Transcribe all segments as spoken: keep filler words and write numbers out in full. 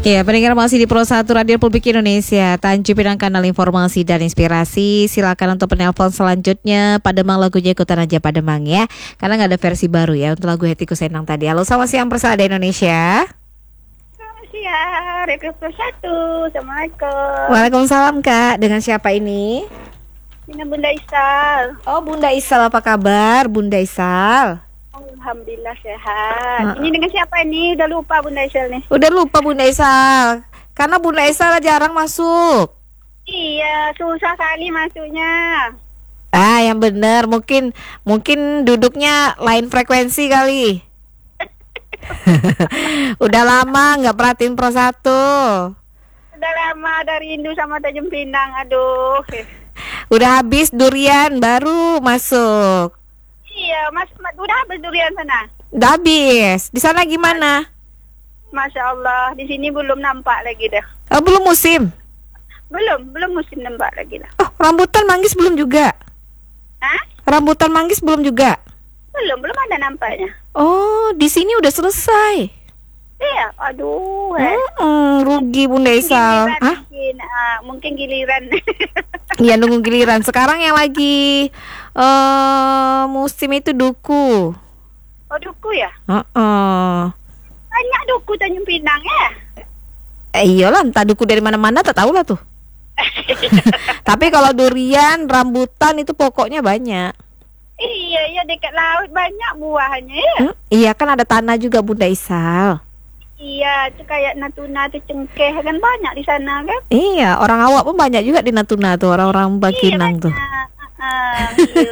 Ya, pendengar masih di Pro satu Radio Republik Indonesia, Tanjung Pinang, kanal informasi dan inspirasi. Silakan untuk penelpon selanjutnya. Pademang lagunya ikutan aja Pademang ya, karena nggak ada versi baru ya untuk lagu Hatiku Senang tadi. Halo, selamat siang Persada Indonesia. Selamat siang, Radio Pro satu. Assalamualaikum. Waalaikumsalam Kak. Dengan siapa ini? Dengan Bunda Isal. Oh, Bunda Isal, apa kabar Bunda Isal? Alhamdulillah sehat. Uh. Ini dengan siapa ini? Udah lupa Bunda Isal nih. Udah lupa Bunda Isal, karena Bunda Isal jarang masuk. Iya, susah kali masuknya. Ah, yang bener, mungkin mungkin duduknya lain frekuensi kali. Udah lama nggak perhatiin Pro satu. Udah lama dari Rindu sama Tanjung Pinang, aduh. Udah habis durian baru masuk. Iya, Mas, udah habis durian sana? Udah habis. Di sana gimana? Masya Allah, di sini belum nampak lagi dah. Oh, belum musim? Belum, belum musim nampak lagi dah. Oh, rambutan manggis belum juga? Hah? Rambutan manggis belum juga? Belum, belum ada nampaknya. Oh, di sini udah selesai. Iya, aduh. Eh. Hmm, rugi Bunda Isal. Giliran, Hah? Mungkin, uh, mungkin giliran. Iya, nunggu giliran. Sekarang yang lagi uh, musim itu duku. Oh, duku ya? Uh-uh. Banyak duku Tanjung Pinang ya? Eh, iyalah, entah duku dari mana-mana, tak tahu lah tuh. Tapi kalau durian, rambutan itu pokoknya banyak. Iya, iya, dekat laut banyak buahnya ya. Hmm? Iya, kan ada tanah juga Bunda Isal. Iya, itu kayak Natuna tuh cengkeh kan banyak di sana kan? Iya, orang awak pun banyak juga di Natuna tuh, orang-orang Bangkinang iya, tuh. Uh, iya.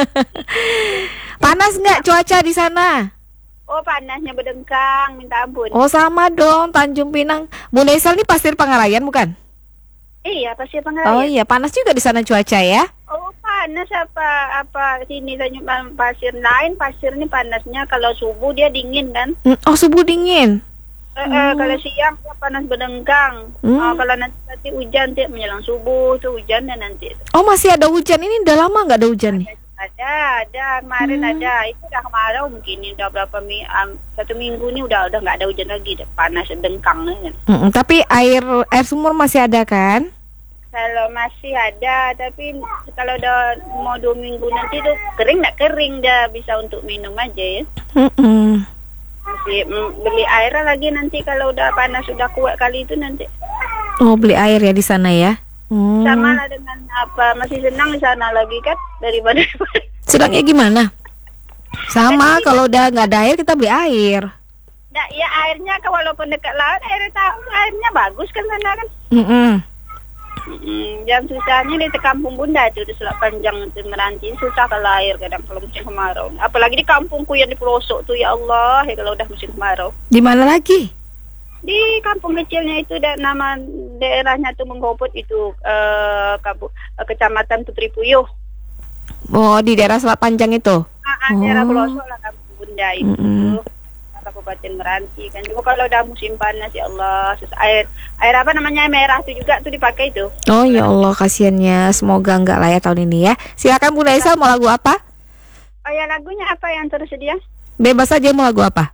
Panas nggak cuaca di sana? Oh, panasnya berdengkang, minta ampun. Oh, sama dong, Tanjung Pinang. Bunda Isal ini Pasir Pangarayan bukan? Iya, Pasir Pangarayan. Oh iya, panas juga di sana cuaca ya? Oh, panas apa apa sini Tanjung Pasir lain, pasir ini panasnya kalau subuh dia dingin kan? Oh, subuh dingin. Eh, eh, kalau siang dia panas berdengkang. Hmm. Oh, kalau nanti, nanti hujan tuh menjelang subuh tuh hujannya nanti. Oh, masih ada hujan. Ini udah lama nggak ada hujan nih? Ada, ada kemarin hmm. ada. Itu udah kemarau mungkin ini udah berapa mi um, satu minggu ini udah udah nggak ada hujan lagi, udah panas dengkang kan. Hmm, tapi air air sumur masih ada kan? Kalau masih ada, tapi kalau udah mau dua minggu nanti tuh kering nggak kering dah, bisa untuk minum aja ya. Hmm. Masih mm, beli air lagi nanti kalau udah panas udah kuat kali itu nanti. Oh, beli air ya di sana ya? Hmm. Sama lah dengan apa, masih senang di sana lagi kan daripada. Senangnya gimana? Sama, kalau udah nggak ada air kita beli air. Nah, ya airnya walaupun dekat laut airnya tahu airnya bagus kan sana kan. Mm-mm. Mm, yang susahnya di kampung Bunda itu di Selat Panjang itu Meranti susah kalau air kadang kalau musim kemarau. Apalagi di kampungku yang di pelosok tuh ya Allah ya kalau udah musim kemarau. Di mana lagi? Di kampung kecilnya itu da, nama daerahnya tuh Menggopot itu uh, kabu, uh, kecamatan Putri Puyuh. Oh, di daerah Selat Panjang itu. Ah, oh. Daerah pelosok lah kampung Bunda itu. Mm-hmm. Kabupaten Meranti kan. Cuma kalau udah musim panas ya Allah, susah. air air apa namanya merah itu juga tuh dipakai itu. Oh ya Allah, kasihannya. Semoga enggak lah ya tahun ini ya. Silakan Bunda Isal, mau lagu apa? Oh ya, lagunya apa yang tersedia? Bebas aja, mau lagu apa?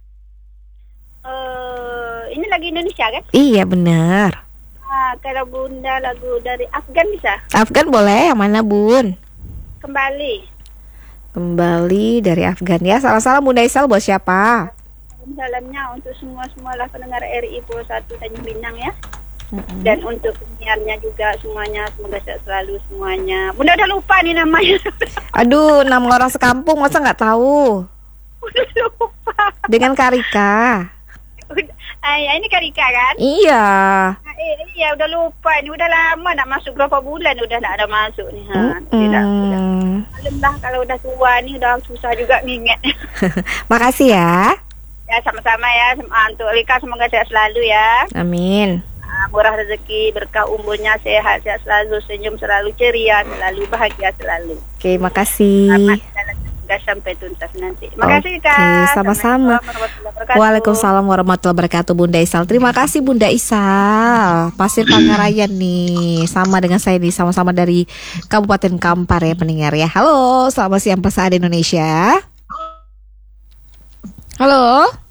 Uh, ini lagu Indonesia kan? Iya benar. Ah, kalau Bunda lagu dari Afgan bisa? Afgan boleh, yang mana Bun? Kembali. Kembali dari Afgan ya. Salam-salam Bunda Isal buat siapa? Salamnya untuk semua-semua lah pendengar R I Pro satu Tanjung Pinang ya. Mm-hmm. Dan untuk penyiarnya juga semuanya semoga sehat selalu semuanya. Bunda udah lupa nih namanya. Aduh, nama orang sekampung masa nggak tahu? Udah lupa. Dengan Karika. Udah, ah, ya, ini Karika kan? Iya. Nah, eh, iya udah lupa ini udah lama nak masuk berapa bulan udah nak ada masuk nih. Ha, mm-hmm. tidak. Maklum lah kalau udah tua nih udah susah juga nginget. Makasih ya. Ya sama-sama ya, untuk Rika semoga sehat selalu ya. Amin. Murah rezeki, berkah umurnya, sehat, sehat selalu, senyum selalu, ceria selalu, bahagia selalu. Oke, makasih. Selamat jalan tugas sampai tuntas nanti. Makasih Kak. Oke, sama-sama. Waalaikumsalam warahmatullahi wabarakatuh Bunda Isal. Terima kasih Bunda Isal. Pasir Pangarayan nih, sama dengan saya nih, sama-sama dari Kabupaten Kampar ya pendengar ya. Halo, selamat siang Persada Indonesia. Halo.